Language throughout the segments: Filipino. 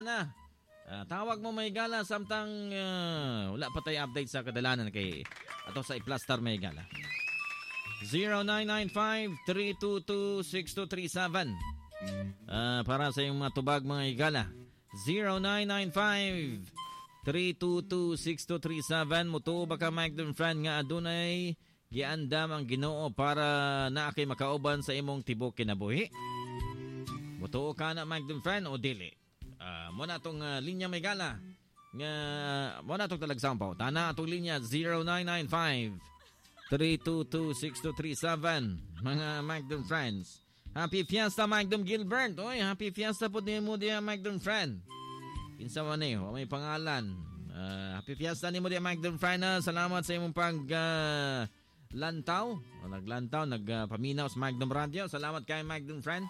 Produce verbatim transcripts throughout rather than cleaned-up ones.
na. Ah, tawag mo may gala samtang ah, wala pa tayo update sa kadalanan kay ato sa i-plaster may gala. zero nine nine five, three two two, six two three seven. Ah, para sa iyong matubag mga igala. zero nine nine five, three two two, six two three seven. Mutuo ba ka Mike Dun friend nga adunay giandam ang Ginoo para naa kay makauban sa imong tibok kinabuhi? Mutuo ka na Mike Dun friend o dili? Uh, mo na itong uh, linya may gala nga mo na itong talagsampaw tana itong linya zero nine nine five, three two two, six two three seven. Mga Magdum friends, happy fiesta Magdum Gilbert. Oy, happy fiesta po din mo diya Magdum friend. Kinsa man eh, may pangalan. Uh, happy fiesta ni mo diya Magdum friend. Uh, salamat sa imong pag uh, lantaw o naglantaw nagpaminaw uh, sa Magdum Radio. Salamat kay Magdum friend.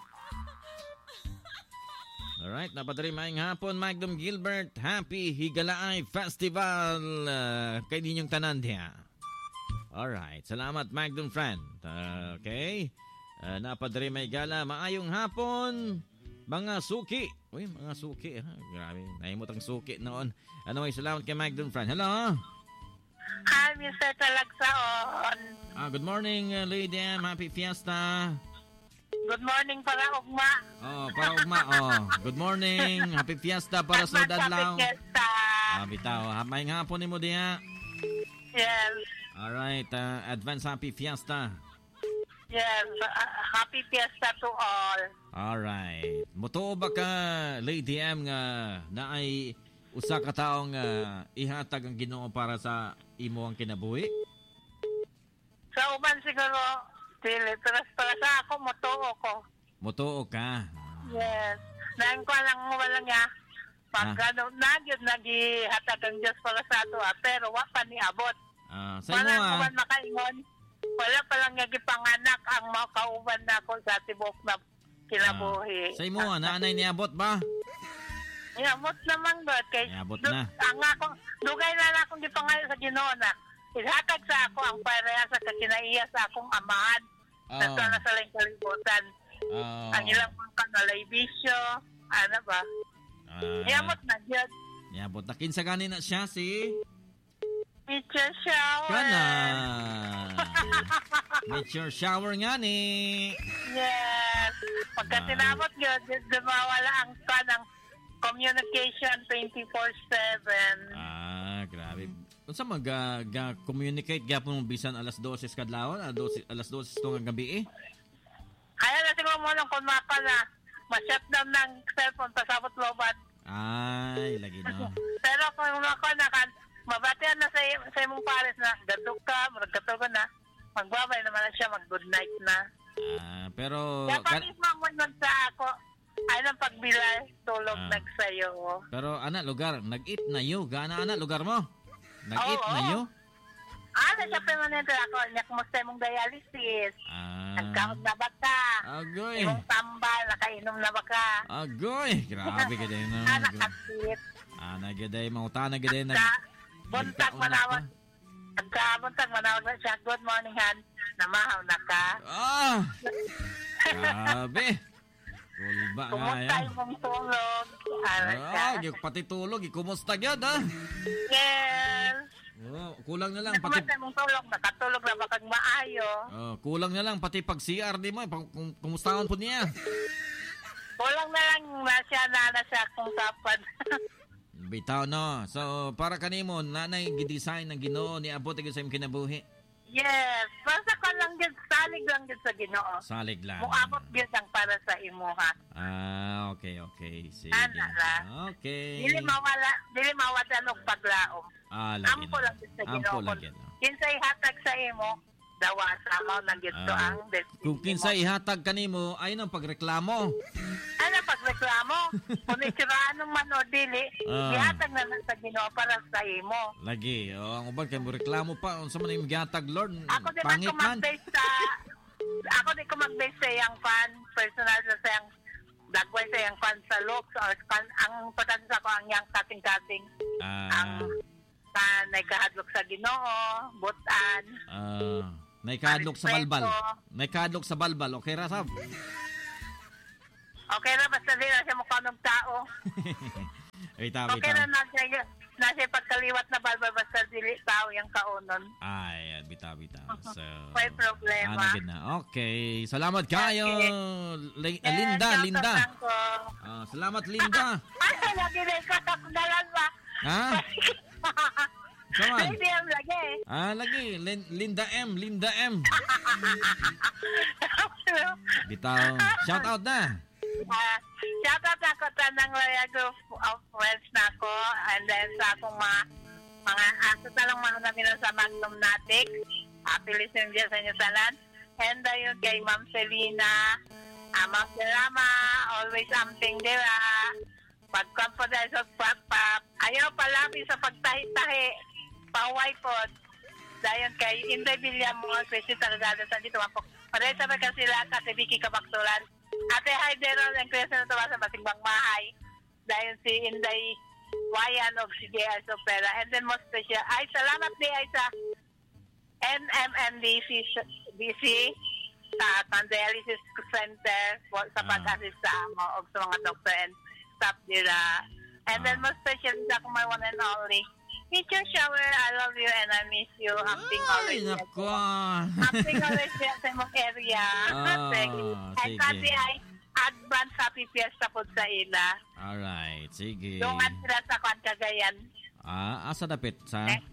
Alright, napadari maing hapon, Magdum Gilbert. Happy Higalaay Festival uh, kay ninyong tanan diya. Alright, salamat Magdum friend. Uh, okay, uh, napadari may gala. Maayong hapon, mga suki. Uy, mga suki. Ha? Grabe, naimot ang suki noon. Ano may salamat kay Magdum friend. Hello? Hi, Mister Talagsaon. Ah, good morning, uh, Lady M. Happy Fiesta. Good morning para ugma. Oh, para ugma. Oh, good morning. Happy Fiesta para sa dadlaw. Happy Fiesta. Ah, bitaw. Maayong hapon nimo diha. Yes. Alright, uh, advance happy fiesta. Yes, uh, happy fiesta to all. Alright. Mutuo ba ka, Lady M, nga na ay usa ka taong uh, ihatag ang Ginoo para sa imo ang kinabuhi? Sa uban siguro, dili. Pero para sa ako, mutuo ko. Mutuo ka? Yes. Nang ko lang wala nga. Pag Ah. ano, nagyod, nagihatag ang Diyos para sa ato, ah, pero wa pa niabot. Ah, sa imo Wala ah. naman makaingon. Wala pa lang nga gipanganak ang mga kauban na ako sa tibok na kinabuhi. Ah, sa imo ah, naanay niabot ba? Niabot naman ba? Kay, Niabot du- na. Ang ako, dugay na lang akong gipangalan sa Ginoo na ihatag sa ako ang pareha sa kakinaiya sa akong amahan na Oh. sa nasaling kalibutan. Oh. Ang ilang mga kanalaybisyo, ano ba? Ah, Niabot na dyan. niabot na. Kinsa gani na siya si... Teacher shower. Kana. Meteor shower nga ni. Yes. Pagka Ah. tinabot yun, dumawala ang kanang communication twenty-four seven. Ah, grabe. Unsa mag uh, ga communicate gyapon mo bisan alas dose kadlawon, alas dose alas dose to nga gabi eh. Kaya na siguro mo lang kung mapa na ma-shutdown ng cellphone pasabot lobat. Ay, lagi no. Pero kung ako na kan, mabatian na sa, sa imong pares na gadug ka, magkatugon na, magbabay naman na siya, mag-good night na. Ah, pero Kaya kan, pag mamunod sa ako, ay nang pagbilay, tulog Ah. nagsayo. pero ana lugar, nag-eat na yo. Gana ana lugar mo. Nag-eat Oo, na oo. yo. Ah, nasa permanente ako, niya kumusta imong dialysis. Ah. Nagkaon na ba ka? Agoy. Imong tambal, nakainom na ba ka? Agoy, grabe ka din no. Ah, nakasit. Ah, nagaday mautana gaday nag Ka, buntag nagkaon na manawag. ka. Pagka buntag manawag na siya, good morning, Han. Namahaw na ka. Ah! Grabe. Kulba nga Kumusta yan. imong tulog? Ano ka? Ah, gyud pati tulog, kumusta gyud ha? Yes. Oh, kulang na lang pati Kumusta imong tulog? Nakatulog na ba kag maayo? oh, kulang na lang pati pag C R di mo, pag kum- kumustahon po niya. Kulang na lang na siya na na siya kung sapad. Bitaw no. So para kanimo nanay gi-design ng Ginoo ni abot gyud sa imong kinabuhi. Yes. Basta ka lang yun, salig lang yun sa Ginoo. Salig lang. Muabot yun ang para sa imuha. Ah, okay, okay. Sige. Ana ra. Okay. Dili mawala, dili mawala og paglaom. Ah, lagi Ampo na. lang yun sa Ampo Ginoo. lang yun, no? Kinsay hatag sa imo, dawa sa mo lang yun to Ah, ang destiny Kung kinsa mo. ihatag kanimo ay nang pagreklamo. Ano pagreklamo? Kung itiraan man o dili, Ah. ihatag na lang sa Ginoo para sa imo. Lagi. O, ang uban kay mo reklamo pa unsa man imong gihatag Lord? Ako di man Pangit ko man. mag-base sa ako di ko mag-base sa iyang fan, personal sa iyang dagway sa iyang fan sa looks or fan, ang importante sa ko ang iyang kating-kating Ah, ang sa nagkahadlok sa Ginoo, butan. ah, naikadlok sa balbal. Naikadlok sa balbal. Okay ra sab? Okay na, basta di na siya mukha ng tao. Bitaw, Okay bitaw. na nasa, nasa pagkaliwat na balbal basta dili tao yung kaunon. Ay, bitaw, bitaw. So, May problema. ano gid na. Okay, salamat kayo. Li- Yes, Linda, shoutout Linda. lang ko. Ah, salamat, Linda. Ay, lagi na ikaw ako dalan ba? Ha? Come on. Hindi ang lagi. Ah, lagi. Lin- Linda M, Linda M. Bitaw. Shout out na. Uh, shoutout ako sa ng loyal group of friends na ako and then sa akong mga mga aso talang mga namin sa Magnum Natic. Happy listening dyan sa inyo salan. And uh, yun kay Ma'am Selena, uh, Ma'am Selama, always amping dira. Pagkampo dahil sa pagpap. Ayaw palabi sa pagtahi-tahi. Paway po. Dahil kay Inday Villamos, Christy Targado sa dito. Pareha sa mga sila, Ate Vicky Kabaktulan. Ate Heideron, ang kresa na tawa sa Basimbang Mahay. Dahil si Inday Wayan o si J R Sopera. And then most special, ay salamat di ay sa N M M D C, D C sa Dialysis Center po, sa Ah. pag-assist sa amo o sa mga doctor and staff nila. And then Ah. most special sa akong my one and only Teacher Shower, I love you and I miss you. Hamping Ay, always. nako. Hamping always yan sa imong area. Ah, Sige. And sige. kasi ay advance happy fiesta po sa ila. Alright, sige. Dungan sila sa kwan Cagayan. Ah, asa dapit sa Eh?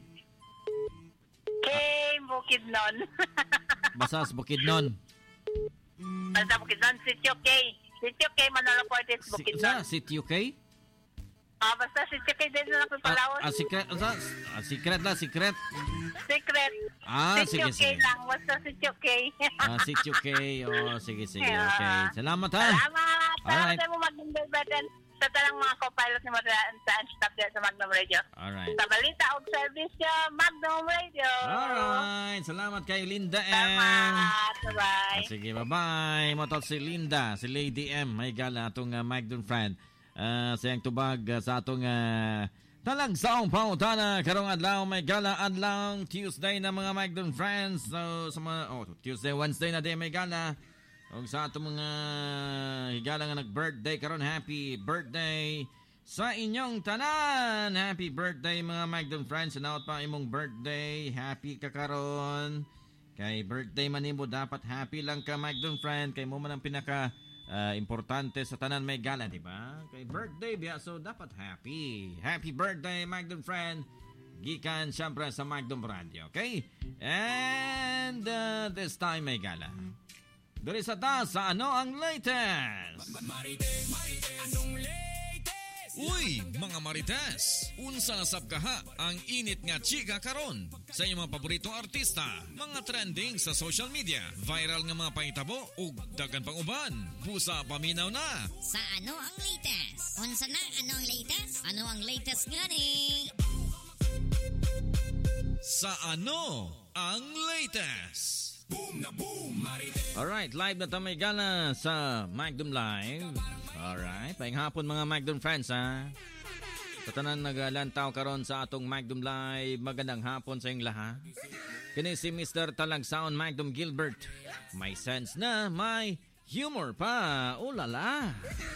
Kay Bukidnon. Basas Bukidnon. Basta Bukidnon, Sitio K. Sitio K, Manolo Cortez, Si, Bukidnon. sa Sitio K? Ah, basta Sitio K din na lang Ah, Palawon. ah, secret, ah, ah, secret la, secret. Secret. Ah, Sitio sige, K sige. lang, basta Sitio K. Ah, Sitio K. Oh, sige, sige. Yeah. Okay. Salamat ha. Salamat. Salamat Alright. tayo mo mag-number button sa talang mga co-pilot ni Madaan sa staff dyan sa Magnum Radio. Alright. Sa balita o service niya, Magnum Radio. Alright. Salamat kay Linda M. Salamat. Ah, Bye-bye. sige, bye-bye. Motot si Linda, si Lady M. May gala atong uh, Magdon friend. Uh, sayang tubag uh, sa atong uh, talang saong pautana. Karong adlaw may gala adlaw Tuesday na mga Magdon friends. So, sa mga, oh, Tuesday, Wednesday na din may gala. O sa atong mga higala nga nag-birthday karon, happy birthday sa inyong tanan. Happy birthday mga Magdon friends. Sanaot pa imong birthday. Happy ka karon. Kay birthday man nimo dapat happy lang ka Magdon friend. Kay mo man ang pinaka uh, importante sa tanan may gala, di ba? Kay birthday biya, so dapat happy. Happy birthday Magdon friend. Gikan siyempre sa Magdon Radio, okay? And uh, this time may gala. Dari sa ta sa ano ang latest? Uy, mga Marites! Unsa sab kaha ang init nga chika karon sa inyong mga paboritong artista, mga trending sa social media, viral nga mga pahitabo ug dagan pang uban. Busa paminaw na. Sa ano ang latest? Unsa na ano ang latest? Ano ang latest gani? Sa ano ang latest? Alright, live na tamay gala sa Magdon Live. Alright, paing hapon mga Magdon friends ha. Sa tanan nagalantaw karon sa atong Magdon Live, magandang hapon sa inyong lahat. Kini si Mister Talagsaon Magdon Gilbert. May sense na, may humor pa. Ulala.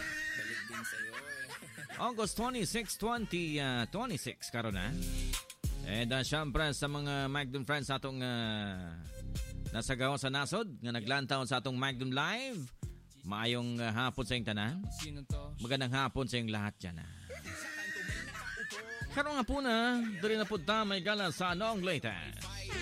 August twenty-six, twenty twenty-six karon ha. And uh, syempre sa mga Magdon friends atong uh, nasa gawa sa nasod nga naglantaw sa atong Magdon Live. Maayong uh, hapon sa inyong tanan. Magandang hapon sa inyong lahat dyan. Ha? Karong nga po na, dali na po ta may gala sa anong latest.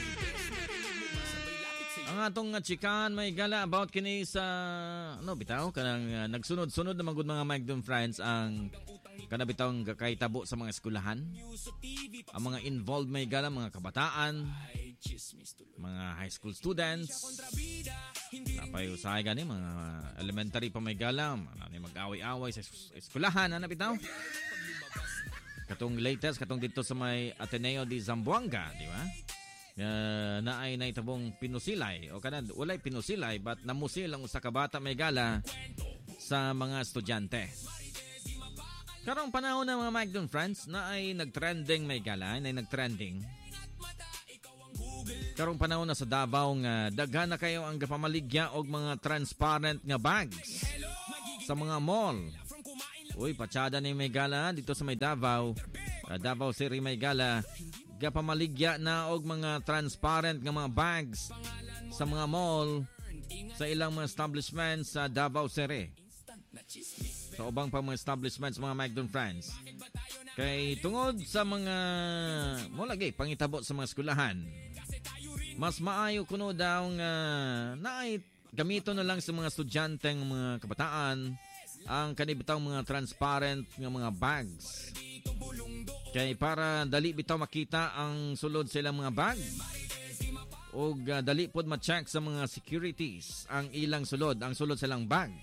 Ang atong uh, chikan may gala about kini sa, ano bitaw, kanang uh, nagsunod-sunod na magud mga Magdon friends ang kanabitang kakaitabo sa mga eskwelahan. Ang mga involved may gala, mga kabataan, mga high school students, napay usahay gani mga elementary pa may gala, ano mag-away-away sa eskwelahan, ano bitaw? Katong latest, katong dito sa may Ateneo de Zamboanga, di ba? Uh, na ay naitabong pinusilay o kanan walay pinusilay but namusil ang usa ka bata may gala sa mga estudyante. Karong panahon ng mga Magdon friends na ay nagtrending may gala, na ay nagtrending. Karong panahon na sa Davao nga daghan na kayo ang gapamaligya og mga transparent nga bags sa mga mall. Uy, patsada ni may gala dito sa may Davao. Uh, Davao City may gala. Gapamaligya na og mga transparent nga mga bags sa mga mall, sa ilang mga establishments sa Davao City. Sa ubang pa mga establishments mga Magdon friends. Kay tungod sa mga mo lagi pangitabo sa mga eskwelahan, mas maayo kuno daw nga naay gamito na lang sa mga estudyanteng mga kabataan ang kanibitang mga transparent nga mga bags. Kay para dali bitaw makita ang sulod sa ilang mga bag o uh, dali pod ma-check sa mga securities ang ilang sulod, ang sulod sa ilang bag.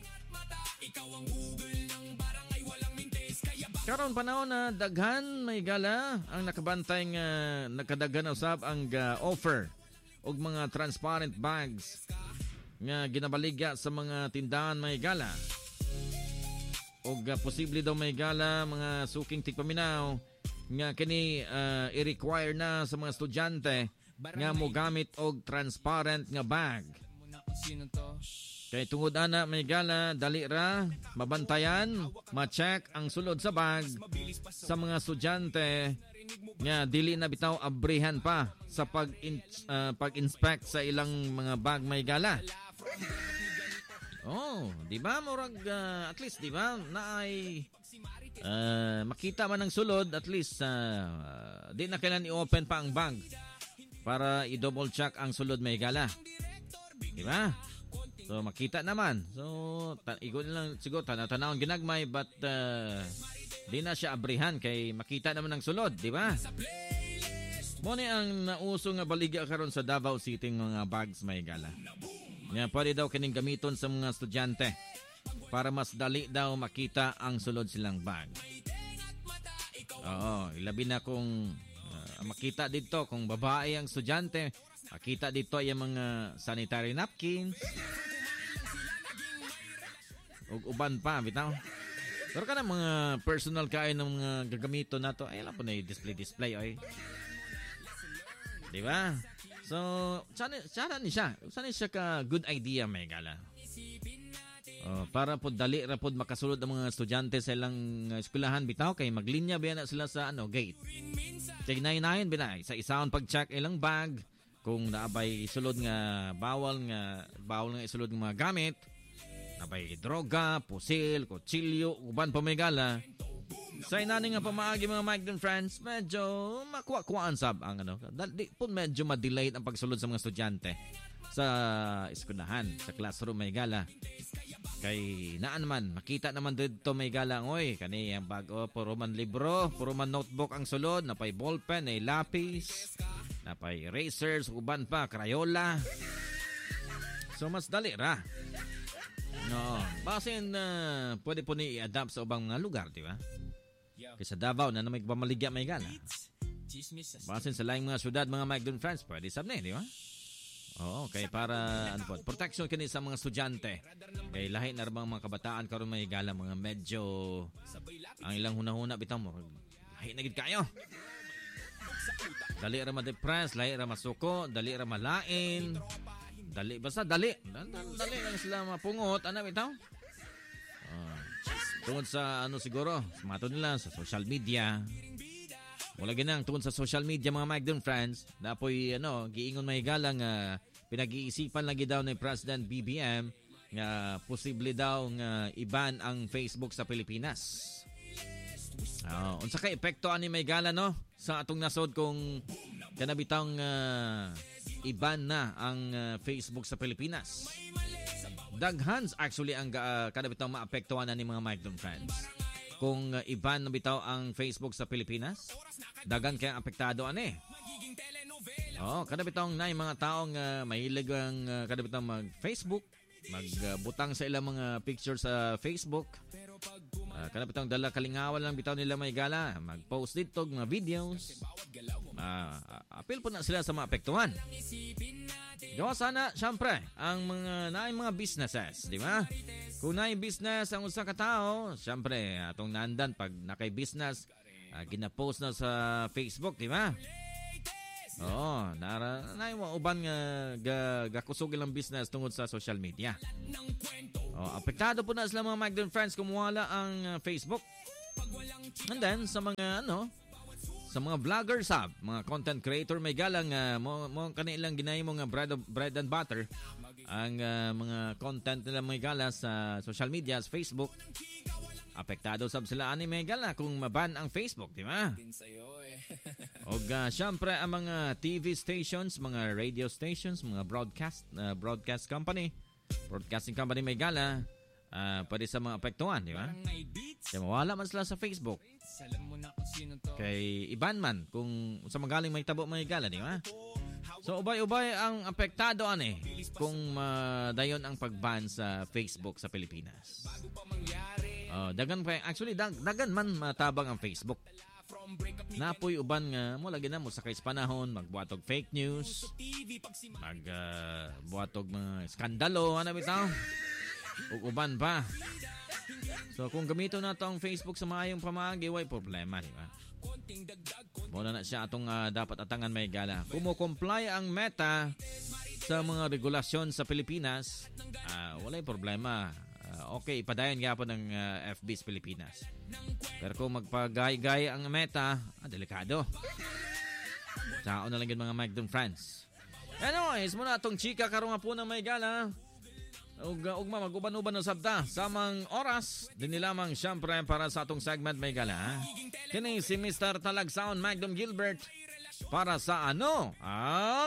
Karon panahon na daghan may gala ang nakabantay nga nakadaghan usab ang uh, offer og mga transparent bags nga ginabaligya sa mga tindahan may gala. Og uh, posible daw may gala mga suking tigpaminaw nga kini uh, i-require na sa mga estudyante nga mogamit og transparent nga bag. Kay tungod ana may gala dali ra mabantayan, ma-check ang sulod sa bag sa mga estudyante nga dili na bitaw abrihan pa sa pag uh, pag-inspect sa ilang mga bag may gala. Oh, di ba murag uh, at least di ba naay uh, makita man ang sulod at least uh, di na kailan i-open pa ang bag para i-double check ang sulod may gala. Di ba? So makita naman. So ta- igo lang siguro tanaw-tanawon ginagmay but uh, di na siya abrihan kay makita naman ang sulod, di ba? Mo ni ang nauso nga baligya karon sa Davao City nga bags may gala. Nga pwede daw kining gamiton sa mga estudyante para mas dali daw makita ang sulod silang bag. Oo, ilabi na kung uh, makita dito kung babae ang estudyante, makita dito yung mga sanitary napkins ug uban pa bitaw. Pero kana mga personal kaay ng mga gagamito nato ay alam po na display display oy. Di ba? So, sana sana ni siya. Sana siya ka good idea may gala. Oh, para po dali ra pod makasulod ang mga estudyante sa ilang uh, eskwelahan bitaw kay maglinya ba na sila sa ano gate. Check nine nine binay sa isaon pag-check ilang bag kung naabay isulod nga bawal nga bawal nga isulod nga mga gamit. Nabay droga, pusil, kutsilyo, uban pa may gala. Sa inani nga pamaagi mga Magdon friends, medyo makuha-kuhaan sab ang ano. Di po medyo ma-delayed ang pagsulod sa mga estudyante sa eskwelahan, sa classroom may gala. Kay naan man, makita naman dito may gala oy, kani ang bag o puro man libro, puro man notebook ang sulod, napay ballpen, ay lapis, napay erasers, uban pa, Crayola. So mas dali ra. No, basin uh, pwede po ni i-adapt sa ubang mga lugar, di ba? Kasi sa Davao na na may pamaligya may gala. Basin sa laing mga syudad, mga Magdon friends, pwede sab na, di ba? Oo, kay para ano po, protection kini sa mga estudyante. Kay lahi na rin mga kabataan karon may gala mga medyo ang ilang hunahuna bitaw mo. Lahi na gid kayo. Dali ra ma-depress, dali ra masuko, dali ra malain. Dali basta dali. Dali lang sila mapungot, ana bitaw. Uh, tungod sa ano siguro, sumato nila sa social media. Wala ginang tungod sa social media mga Magdon friends, dapoy ano, giingon may galang uh, pinag-iisipan lagi daw ni President B B M nga posible daw nga iban ang Facebook sa Pilipinas. Oh, unsa ka epekto ani may gala no sa atong nasod kung kanabitang uh, iban na ang uh, Facebook sa Pilipinas. Daghans actually ang uh, kanabitang maapektuhan na ni mga Magdon friends. Kung uh, iban na bitaw ang Facebook sa Pilipinas, dagan kaya apektado ani. Oh, kada bitaw na mga taong uh, mahilig ang uh, kada bitaw mag-Facebook, magbutang uh, sa ilang mga pictures sa Facebook. Uh, kada bitaw dala kalingawan lang bitaw nila may gala, mag-post dito mga videos. Uh, apil po na sila sa maapektuhan. Gawa sana, syempre, ang mga naay mga businesses, di ba? Kung naay business ang usa ka tao, syempre, atong nandan pag nakay business, uh, gina-post na sa Facebook, di ba? Oo, nara na mo uban nga ga, gakusog ilang business tungod sa social media. Oh, apektado po na sila mga Magdon friends kung wala ang uh, Facebook. And then sa mga ano, sa mga vloggers sab, mga content creator may galang uh, mo, mo kanilang ginay mo nga bread, of, bread and butter ang uh, mga content nila may gala sa social media, sa Facebook. Apektado sab sila ani may gala kung maban ang Facebook, di ba? O uh, syempre ang mga T V stations, mga radio stations, mga broadcast uh, broadcast company, broadcasting company may gala, uh, pwede sa mga apektuhan, di ba? Kaya mawala man sila sa Facebook. Kay iban man kung sa magaling may tabo may gala, di ba? So ubay-ubay ang apektado ani kung uh, dayon ang pagban sa Facebook sa Pilipinas. Uh, dagan pa actually dag, dagan man matabang ang Facebook. Napoy uban nga mo lagi na mo sakay sa panahon magbuhatog fake news, mag uh, buhatog mga skandalo ano bitaw. Ug uban pa. So kung gamito na to ang Facebook sa maayong pamaagi way problema, di ba? Muna na siya atong uh, dapat atangan may gala. Kumo-comply ang Meta sa mga regulasyon sa Pilipinas, uh, walay problema. Uh, okay, ipadayon gyapon ng uh, F B sa Pilipinas. Pero kung magpagay-gay ang Meta, ah, delikado. Sao na lang yun mga Magdon friends. Anyways, muna atong chika karon nga po na may gala. Ug uh, ugma maguban-uban no sabta samang oras din lamang syempre para sa atong segment may gala. Kini si Mister Talagsaon Magdon Gilbert para sa ano? Ang